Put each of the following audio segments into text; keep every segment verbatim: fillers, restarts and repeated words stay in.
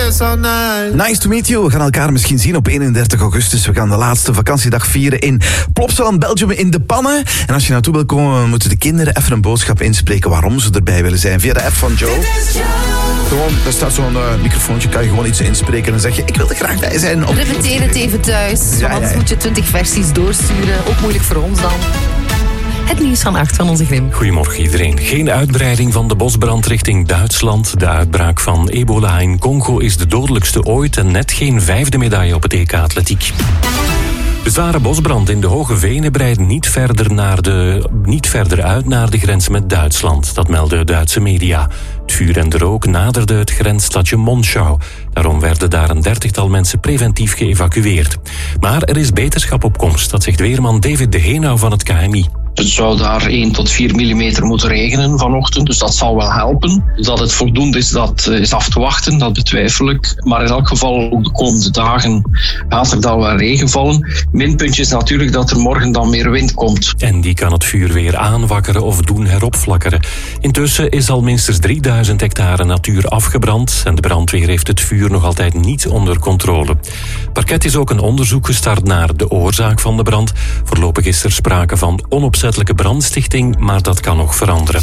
so nice. Nice to meet you. We gaan elkaar misschien zien op eenendertig augustus. We gaan de laatste vakantiedag vieren in Plopsaland, Belgium in de pannen. En als je naartoe wil komen, moeten de kinderen even een boodschap inspreken waarom ze erbij willen zijn. Via de app van Joe. Gewoon, daar staat zo'n uh, microfoontje, kan je gewoon iets inspreken en dan zeg je, ik wil er graag bij zijn. Op... Repeteer het even thuis, want Ja, anders ja, ja. moet je twintig versies doorsturen. Ook moeilijk voor ons dan. Het nieuws van acht van onze Grim. Goedemorgen iedereen. Geen uitbreiding van de bosbrand richting Duitsland. De uitbraak van ebola in Congo is de dodelijkste ooit en net geen vijfde medaille op het E K Atletiek. De zware bosbrand in de Hoge Venen breidt niet verder, naar de, niet verder uit naar de grens met Duitsland. Dat melden Duitse media. Het vuur en de rook naderden het grensstadje Monschau. Daarom werden daar een dertigtal mensen preventief geëvacueerd. Maar er is beterschap op komst, dat zegt weerman David de Heenau van het K M I. Het zou daar één tot vier millimeter moeten regenen vanochtend, dus dat zal wel helpen. Dat het voldoende is, dat is af te wachten, dat betwijfel ik. Maar in elk geval, ook de komende dagen gaat er dan wel regen vallen. Minpuntje is natuurlijk dat er morgen dan meer wind komt. En die kan het vuur weer aanwakkeren of doen heropflakkeren. Intussen is al minstens drieduizend hectare natuur afgebrand en de brandweer heeft het vuur nog altijd niet onder controle. Parket is ook een onderzoek gestart naar de oorzaak van de brand. Voorlopig is er sprake van onopzettelijke brandstichting, maar dat kan nog veranderen.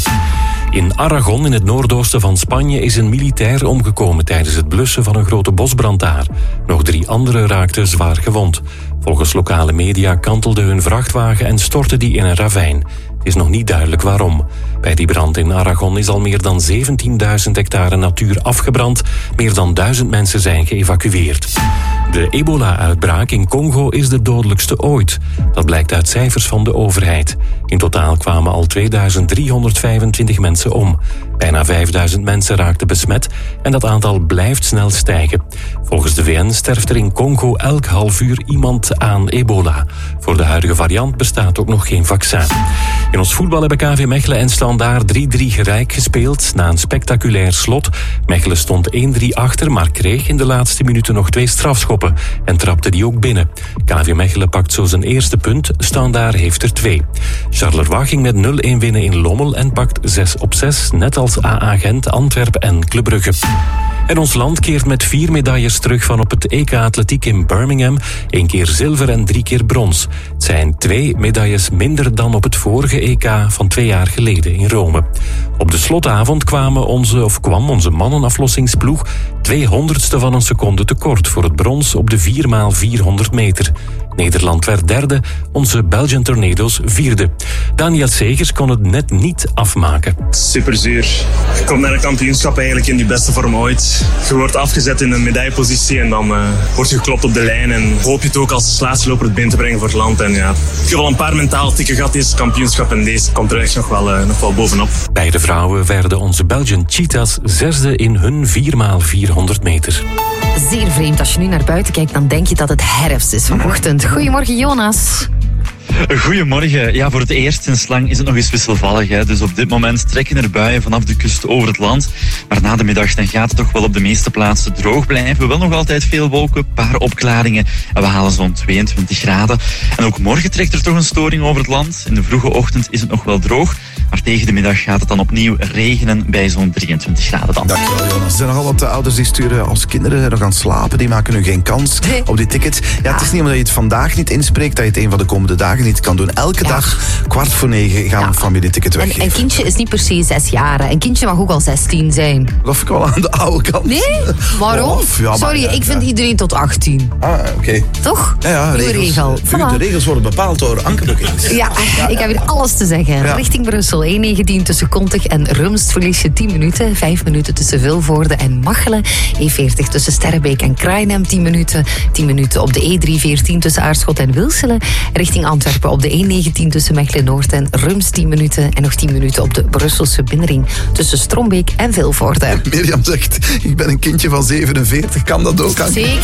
In Aragon, in het noordoosten van Spanje, is een militair omgekomen tijdens het blussen van een grote bosbrand daar. Nog drie anderen raakten zwaar gewond. Volgens lokale media kantelde hun vrachtwagen en stortte die in een ravijn. Het is nog niet duidelijk waarom. Bij die brand in Aragon is al meer dan zeventienduizend hectare natuur afgebrand. Meer dan duizend mensen zijn geëvacueerd. De ebola-uitbraak in Congo is de dodelijkste ooit. Dat blijkt uit cijfers van de overheid. In totaal kwamen al tweeduizend driehonderdvijfentwintig mensen om. Bijna vijfduizend mensen raakten besmet en dat aantal blijft snel stijgen. Volgens de V N sterft er in Congo elk half uur iemand aan ebola. Voor de huidige variant bestaat ook nog geen vaccin. In ons voetbal hebben K V Mechelen en Standaard drie-drie gelijk gespeeld na een spectaculair slot. Mechelen stond één-drie achter, maar kreeg in de laatste minuten nog twee strafschoppen en trapte die ook binnen. K V Mechelen pakt zo zijn eerste punt, Standaard heeft er twee. Charleroi ging met nul-een winnen in Lommel en pakt zes op zes, net als A A Gent, Antwerpen en Club Brugge. En ons land keert met vier medailles terug van op het E K Atletiek in Birmingham. Eén keer zilver en drie keer brons. Het zijn twee medailles minder dan op het vorige E K van twee jaar geleden in Rome. Op de slotavond kwamen onze, of kwam onze mannenaflossingsploeg tweehonderdste van een seconde tekort voor het brons op de vier maal vierhonderd meter. Nederland werd derde, onze Belgian Tornado's vierde. Daniel Segers kon het net niet afmaken. Superzuur. Je komt naar een kampioenschap eigenlijk in je beste vorm ooit. Je wordt afgezet in een medaillepositie en dan uh, word je geklopt op de lijn en hoop je het ook als laatste het binnen te brengen voor het land. En ja, ik heb al een paar mentaal tikken gehad deze kampioenschap en deze komt er echt nog wel, uh, nog wel bovenop. Beide vrouwen werden onze Belgian Cheetahs zesde in hun vier maal vierhonderd meter. Zeer vreemd. Als je nu naar buiten kijkt, dan denk je dat het herfst is vanochtend. Goedemorgen, Jonas. Goedemorgen. Ja, voor het eerst sinds lang is het nog eens wisselvallig. Hè. Dus op dit moment trekken er buien vanaf de kust over het land. Maar na de middag dan gaat het toch wel op de meeste plaatsen droog blijven. Wel nog altijd veel wolken, een paar opklaringen. En we halen zo'n tweeëntwintig graden. En ook morgen trekt er toch een storing over het land. In de vroege ochtend is het nog wel droog. Maar tegen de middag gaat het dan opnieuw regenen bij zo'n drieëntwintig graden dan. Dankjewel, Jonas. Er zijn nogal wat ouders die sturen als kinderen nog aan het slapen. Die maken nu geen kans op die ticket. Ja, het is niet omdat je het vandaag niet inspreekt dat je het een van de komende dagen niet kan doen. Elke ja. dag, kwart voor negen, gaan we ja. een familieticket weggeven. En een kindje is niet per se zes jaar. Een kindje mag ook al zestien zijn. Dat vind ik wel aan de oude kant. Nee? Waarom? Of, ja, Sorry, ja, ik vind ja. iedereen tot achttien. Ah, oké. Okay. Toch? Ja, ja, Nieuwe regels. regel. Voilà. De regels worden bepaald door Anke Bukkings. Ja, ja, ik heb hier alles te zeggen. Ja. Richting Brussel, één negentien tussen Kontig en Rumst verlies je tien minuten. vijf minuten tussen Vilvoorde en Machelen. één veertig tussen Sterrebeek en Kraaienhem, tien minuten. tien minuten op de E driehonderdveertien tussen Aarschot en Wilselen. Richting Antwerpen op de één negentien tussen Mechelen-Noord en Rumst, tien minuten. En nog tien minuten op de Brusselse binnenring tussen Strombeek en Vilvoorde. Mirjam zegt, ik ben een kindje van zevenenveertig. Kan dat ook? Zeker.